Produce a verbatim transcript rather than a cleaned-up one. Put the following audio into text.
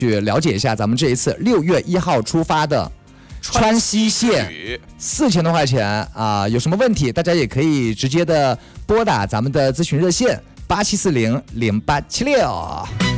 去了解一下咱们这一次六月一号出发的川西线，四千多块钱啊！有什么问题，大家也可以直接的拨打咱们的咨询热线八七四零零八七六。